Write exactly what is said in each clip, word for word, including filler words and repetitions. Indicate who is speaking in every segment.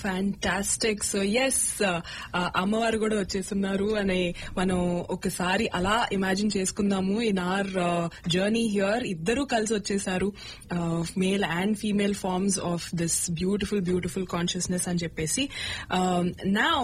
Speaker 1: Fantastic. So yes, అమ్మవారు కూడా వచ్చేస్తున్నారు అని మనం ఒకసారి అలా ఇమాజిన్ చేసుకుందాము. ఇన్ ఆర్ జర్నీ హియర్ ఇద్దరు కలిసి వచ్చేసారు, male and female forms of this beautiful beautiful consciousness అని చెప్పేసి. నౌ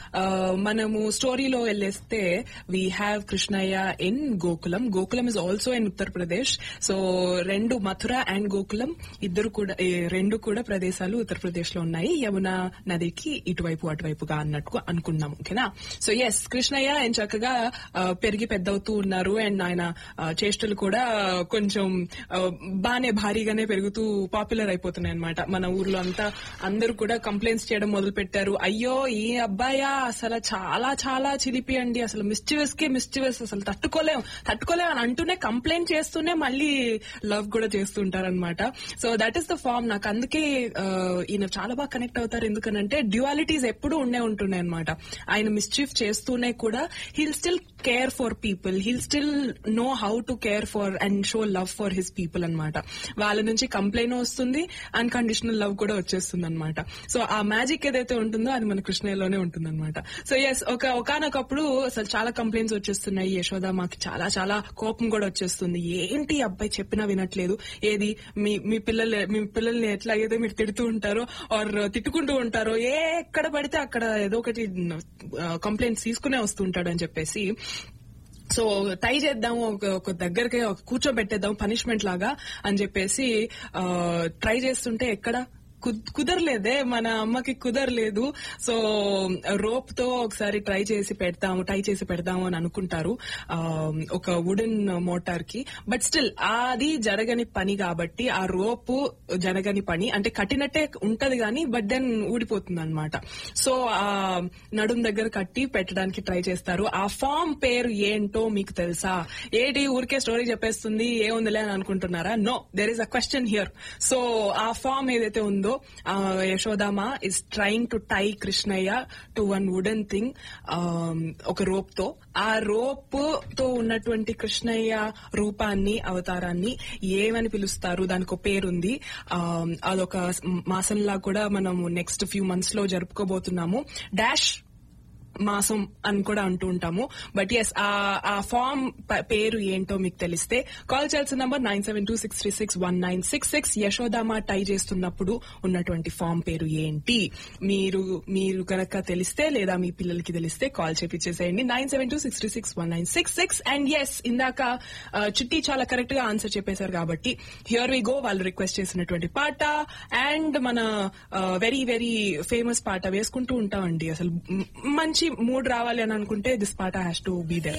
Speaker 1: మనము స్టోరీలో వెళ్ళేస్తే we have Krishnaiah in Gokulam. Gokulam is also in Uttar Pradesh. So రెండు, మథుర అండ్ గోకులం ఇద్దరు కూడా, రెండు కూడా ప్రదేశాలు ఉత్తరప్రదేశ్ లో ఉన్నాయి, యమునా నదికి ఇటువైపు అటువైపుగా అన్నట్టు అనుకున్నాం. ఓకేనా? సో ఎస్, కృష్ణయ్య ఆయన చక్కగా పెరిగి పెద్దవుతూ ఉన్నారు అండ్ ఆయన చేష్టలు కూడా కొంచెం బానే భారీగానే పెరుగుతూ పాపులర్ అయిపోతున్నాయి అనమాట. మన ఊర్లో అంతా అందరూ కూడా కంప్లైంట్స్ చేయడం మొదలు పెట్టారు. అయ్యో ఈ అబ్బాయా అసలు చాలా చాలా చిలిపి అండి, అసలు మిస్చివస్ కి మిస్చివస్, అసలు తట్టుకోలేం తట్టుకోలేం అని అంటూనే కంప్లైంట్ చేస్తూనే మళ్ళీ లవ్ కూడా చేస్తుంటారనమాట. So that is the form. నాకు అందుకే ఈయన చాలా బాగా కనెక్ట్ అవుతారు. ఎందుకనంటే డ్యువాలిటీస్ ఎప్పుడూ ఉండే ఉంటున్నాయి అనమాట. ఆయన మిస్చీఫ్ చేస్తూనే కూడా heal still care for people, heal still know how to care for and show love for his people అనమాట. వాళ్ళ నుంచి కంప్లైంట్ వస్తుంది, అన్కండిషనల్ లవ్ కూడా వచ్చేస్తుంది అనమాట. సో ఆ మ్యాజిక్ ఏదైతే ఉంటుందో అది మన కృష్ణయ్యలోనే ఉంటుంది అనమాట. సో ఎస్, ఒక ఒకనొకప్పుడు అసలు చాలా కంప్లైంట్స్ వచ్చేస్తున్నాయి. యశోద మాకు చాలా చాలా కోపం కూడా వచ్చేస్తుంది. ఏంటి అబ్బాయి చెప్పినా వినట్లేదు, ఏది మీ మీ పిల్లలు మీ పిల్లల్ని ఎట్లా ఏదో మీరు తిడుతూ ఉంటారో ఆర్ తిట్టుకుంటూ ఉంటారో, ఏ ఎక్కడ పడితే అక్కడ ఏదో ఒకటి కంప్లైంట్స్ తీసుకునే వస్తుంటాడు అని చెప్పేసి. సో ట్రై చేద్దాము, ఒక దగ్గరకి కూర్చోబెట్టేద్దాం పనిష్మెంట్ లాగా అని చెప్పేసి ట్రై చేస్తుంటే ఎక్కడ కుదరలేదే, మన అమ్మకి కుదరలేదు. సో రోప్ తో ఒకసారి ట్రై చేసి పెడతాము ట్రై చేసి పెడదాము అని అనుకుంటారు ఒక వుడెన్ మోటార్ కి. బట్ స్టిల్ అది జరగని పని కాబట్టి, ఆ రోప్ జరగని పని అంటే కట్టినట్టే ఉంటది కానీ బట్ దెన్ ఊడిపోతుంది అనమాట. సో ఆ నడుం దగ్గర కట్టి పెట్టడానికి ట్రై చేస్తారు. ఆ ఫామ్ పేరు ఏంటో మీకు తెలుసా? ఏంటి ఊరికే స్టోరీ చెప్పేస్తుంది ఏముందిలే అని అనుకుంటున్నారా? No, there is a question here. So ఆ ఫామ్ ఏదైతే ఉందో, Yashoda ma is trying to tie Krishnaiah to one wooden thing, ఒక రోప్ తో. ఆ రోప్ తో ఉన్నటువంటి కృష్ణయ్య రూపాన్ని, అవతారాన్ని ఏమని పిలుస్తారు? దానికి ఒక పేరుంది. అదొక మాసంలా కూడా మనం నెక్స్ట్ ఫ్యూ మంత్స్ లో జరుపుకోబోతున్నాము. డాష్ మాసం అని కూడా అంటూ ఉంటాము. బట్ ఎస్, ఆ ఫామ్ పేరు ఏంటో మీకు తెలిస్తే కాల్ చేయాల్సిన number nine seven two six three six one nine six six. Yashoda ma టై చేస్తున్నప్పుడు ఉన్నటువంటి ఫామ్ పేరు ఏంటి? మీరు మీరు కనుక తెలిస్తే లేదా మీ పిల్లలకి తెలిస్తే call చేపించేసేయండి nine seven two six three six one nine six six. And yes, ఇందాక చిట్టి చాలా కరెక్ట్ గా ఆన్సర్ చెప్పేశారు కాబట్టి హియర్ వి గో. వాళ్ళు రిక్వెస్ట్ చేసినటువంటి పాట అండ్ మన వెరీ వెరీ ఫేమస్ పాట వేసుకుంటూ ఉంటామండి. అసలు మంచి మూడ్ రావాలి అని అనుకుంటే దిస్ పాట హ్యాస్ టు బీ దేర్.